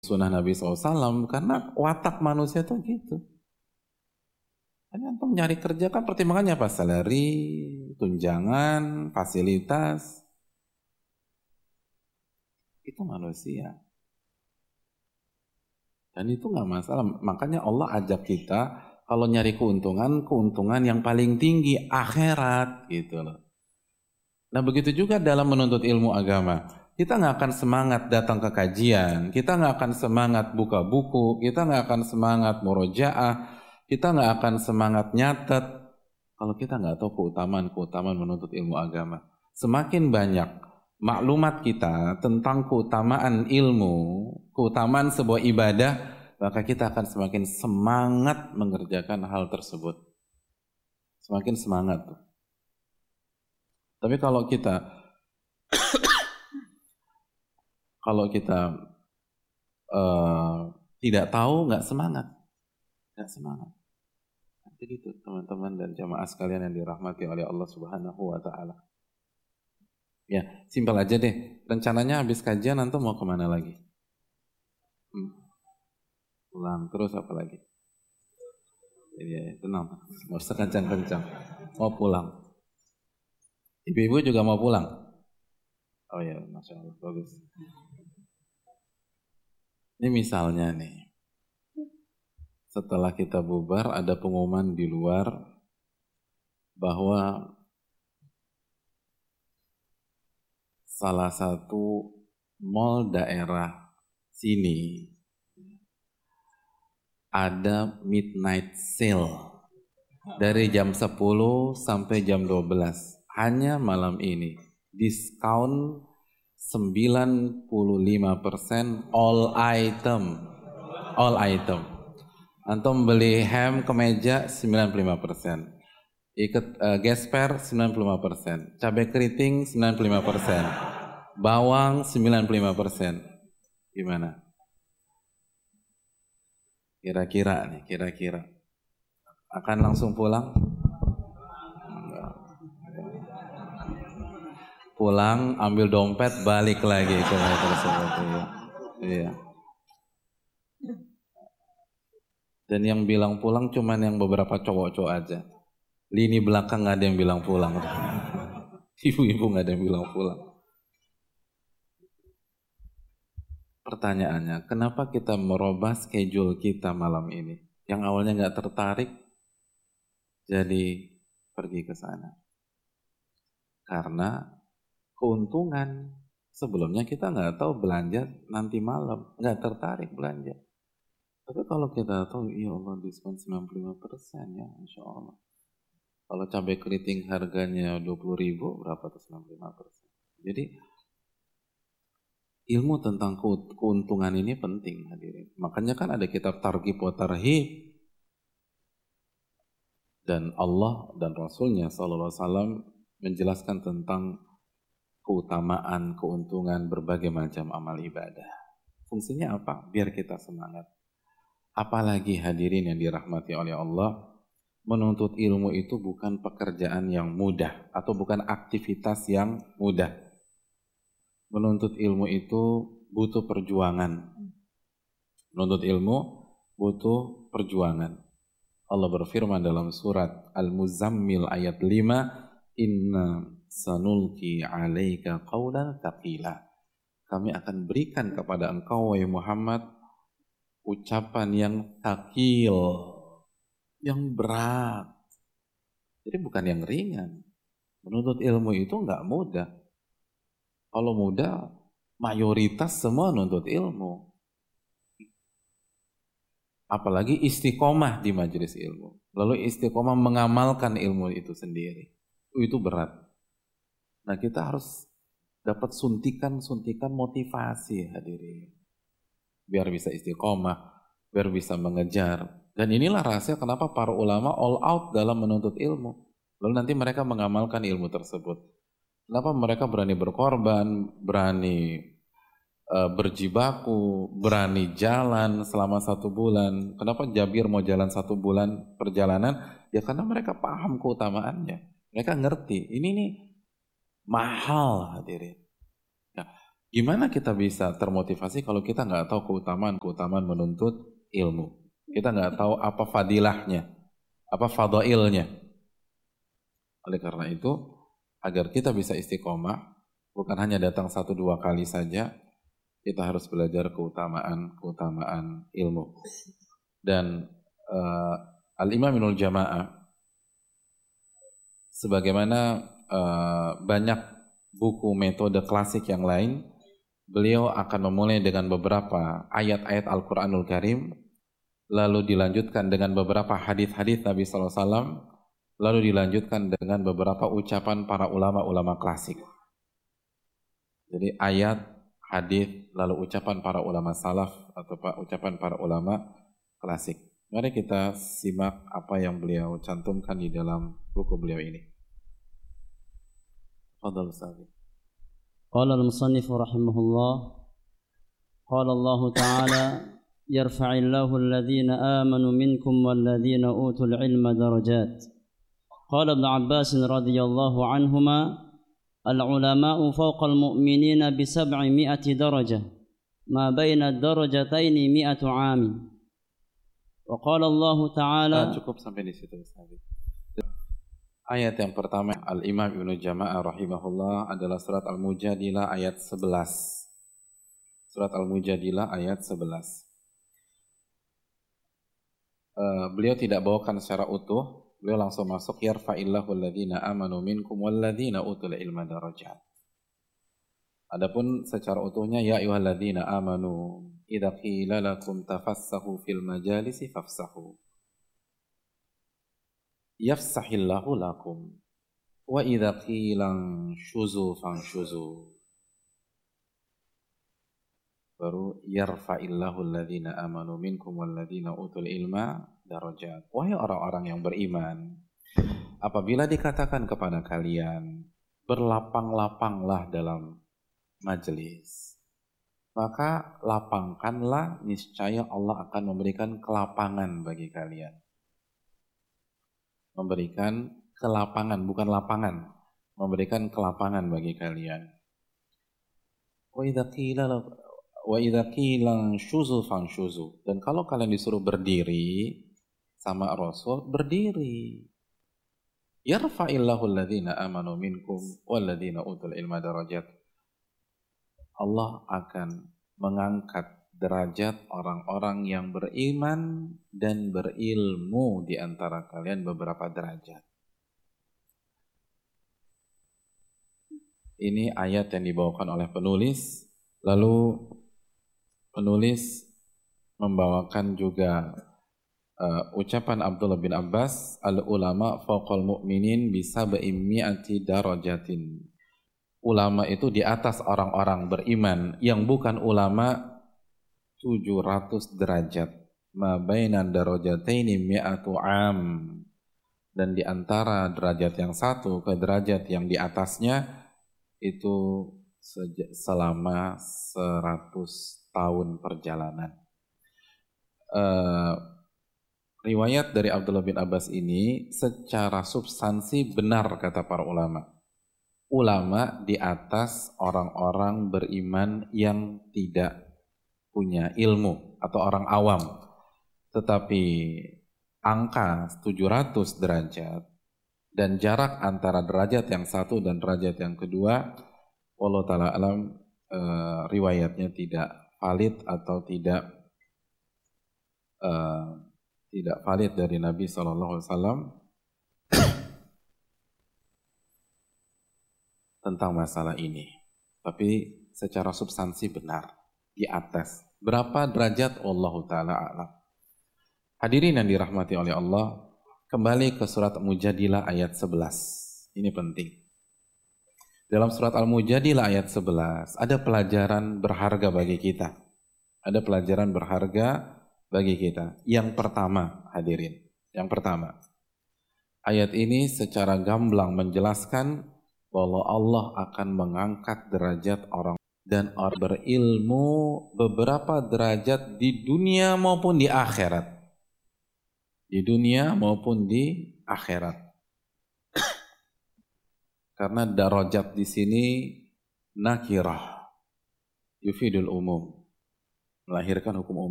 sunnah Nabi SAW, karena watak manusia tuh gitu. Kan antum nyari kerja kan pertimbangannya apa? Salary, tunjangan, fasilitas. Itu manusia. Dan itu nggak masalah. Makanya Allah ajak kita kalau nyari keuntungan, keuntungan yang paling tinggi akhirat gitu loh. Nah begitu juga dalam menuntut ilmu agama. Kita nggak akan semangat datang ke kajian, kita nggak akan semangat buka buku, kita nggak akan semangat murojaah, kita nggak akan semangat nyatet kalau kita nggak tahu keutamaan menuntut ilmu agama. Semakin banyak maklumat kita tentang keutamaan ilmu, keutamaan sebuah ibadah, maka kita akan semakin semangat mengerjakan hal tersebut. Semakin semangat tuh. Tapi kalau kita tidak tahu, nggak semangat. Jadi itu teman-teman dan jamaah sekalian yang dirahmati oleh Allah Subhanahu wa Ta'ala. Ya, simpel aja deh. Rencananya habis kajian nanti mau kemana lagi? Pulang terus apa lagi? Ya, tenang, nggak usah kencang-kencang. Mau pulang. Ibu-ibu juga mau pulang? Oh ya, Masya Allah, bagus. Ini misalnya nih, setelah kita bubar ada pengumuman di luar bahwa salah satu mall daerah sini ada midnight sale dari jam 10 sampai jam 12. Hanya malam ini diskon 95% all item. Antum beli ham kemeja 95%. Gesper 95%, cabai keriting 95%, bawang 95%. Gimana? Kira-kira akan langsung pulang? Pulang, ambil dompet, balik lagi ke tersebut. Iya. Dan yang bilang pulang cuman yang beberapa cowok-cowok aja. Lini belakang nggak ada yang bilang pulang. Ibu-ibu nggak ada yang bilang pulang. Pertanyaannya, kenapa kita merubah schedule kita malam ini? Yang awalnya nggak tertarik, jadi pergi ke sana. Karena keuntungan. Sebelumnya kita nggak tahu belanja nanti malam, nggak tertarik belanja. Tapi kalau kita tahu, ya Allah diskon 95% ya, Insya Allah. Kalau cabai keriting harganya 20.000, berapa tuh 95%? Jadi ilmu tentang keuntungan ini penting hadirin. Makanya kan ada kitab Targhib wa Tarhib. Dan Allah dan Rasulnya SAW menjelaskan tentang keutamaan, keuntungan berbagai macam amal ibadah. Fungsinya apa? Biar kita semangat. Apalagi hadirin yang dirahmati oleh Allah, menuntut ilmu itu bukan pekerjaan yang mudah atau bukan aktivitas yang mudah. Menuntut ilmu itu butuh perjuangan. Menuntut ilmu butuh perjuangan. Allah berfirman dalam surat Al-Muzammil ayat 5, Inna sanulki alaika qawlan thaqila. Kami akan berikan kepada engkau wahai Muhammad ucapan yang thaqil, yang berat. Jadi bukan yang ringan. Menuntut ilmu itu enggak mudah. Kalau mudah, mayoritas semua nuntut ilmu. Apalagi istiqomah di majelis ilmu. Lalu istiqomah mengamalkan ilmu itu sendiri. Itu berat. Nah kita harus dapat suntikan-suntikan motivasi hadirin. Biar bisa istiqomah, biar bisa mengejar. Dan inilah rahasia kenapa para ulama all out dalam menuntut ilmu. Lalu nanti mereka mengamalkan ilmu tersebut. Kenapa mereka berani berkorban, berani berjibaku, berani jalan selama 1 bulan. Kenapa Jabir mau jalan 1 bulan perjalanan? Ya karena mereka paham keutamaannya. Mereka ngerti, ini nih mahal hadirin. Nah, Gimana kita bisa termotivasi kalau kita nggak tahu keutamaan menuntut ilmu? Kita nggak tahu apa fadilahnya, apa fadailnya. Oleh karena itu, agar kita bisa istiqomah, bukan hanya datang 1-2 kali saja, kita harus belajar keutamaan ilmu. Dan Al-Imam Ibnul Jama'ah, sebagaimana banyak buku metode klasik yang lain, beliau akan memulai dengan beberapa ayat-ayat Al-Quranul Karim, lalu dilanjutkan dengan beberapa hadis-hadis Nabi SAW, lalu dilanjutkan dengan beberapa ucapan para ulama-ulama klasik. Jadi ayat, hadis, lalu ucapan para ulama salaf atau ucapan para ulama klasik. Mari kita simak apa yang beliau cantumkan di dalam buku beliau ini. Fadhal Ustaz. Qala al-musannif rahimahullah, qala Allah Ta'ala, yarfa'illahu alladhina amanu minkum walladhina utul ilma darajat. Qala Ibn Abbas radhiyallahu anhuma, al-ulama'u fawqa al-mu'minina bi 700 darajah, ma baina ad-darajataini 100 'amin. Wa qala Allah Ta'ala, cukup sampai di situ Ustaz. Ayat yang pertama Al-Imam Ibnu Jama'ah rahimahullah adalah surat Al-Mujadilah ayat 11. Surat Al-Mujadilah ayat 11. Beliau tidak bawakan secara utuh, beliau langsung masuk yarfa'illahu alladhina amanu minkum walladhina utul ilma darajat. Adapun secara utuhnya ya ayyuhalladzina amanu idza qila lakum tafassahu fil majalisi fafsahu yafsahillahu lakum wa idza qila shuzu fanshuzu. Baru yarfa'illahu alladhina amanu minkum walladhina utul ilma darajat. Wahai orang-orang yang beriman, apabila dikatakan kepada kalian berlapang-lapanglah dalam majelis, maka lapangkanlah, niscaya Allah akan memberikan kelapangan bagi kalian. Memberikan kelapangan, bukan lapangan, memberikan kelapangan bagi kalian. Wa idza qila shuzu fanshuzu. Dan kalau kalian disuruh berdiri sama Rasul, berdiri. Yarfa'illahu alladhina amanu minkum walladhina utul ilma darajat. Allah akan mengangkat derajat orang-orang yang beriman dan berilmu di antara kalian beberapa derajat. Ini ayat yang dibawakan oleh penulis, lalu penulis membawakan juga ucapan Abdullah bin Abbas, al-ulama fawqal mu'minin bisab'i mi'ati darajatin. Ulama itu di atas orang-orang beriman yang bukan ulama 700 derajat. Ma bainan darajataini mi'atu am. Dan di antara derajat yang satu ke derajat yang di atasnya itu selama 100 tahun perjalanan. Riwayat dari Abdullah bin Abbas ini secara substansi benar kata para ulama. Ulama di atas orang-orang beriman yang tidak punya ilmu atau orang awam. Tetapi angka 700 derajat dan jarak antara derajat yang satu dan derajat yang kedua, wallahu ta'ala alam, riwayatnya tidak valid atau tidak valid dari Nabi SAW tentang masalah ini. Tapi secara substansi benar, di atas. Berapa derajat? Wallahu ta'ala a'lam. Hadirin yang dirahmati oleh Allah, kembali ke surat Mujadilah ayat 11. Ini penting. Dalam surat Al-Mujadilah ayat 11 ada pelajaran berharga bagi kita. Ada pelajaran berharga bagi kita. Yang pertama, hadirin. Yang pertama, ayat ini secara gamblang menjelaskan bahwa Allah akan mengangkat derajat orang dan orang berilmu beberapa derajat di dunia maupun di akhirat. Di dunia maupun di akhirat. Karena darajat di sini nakirah. yufidul umum, melahirkan hukum umum.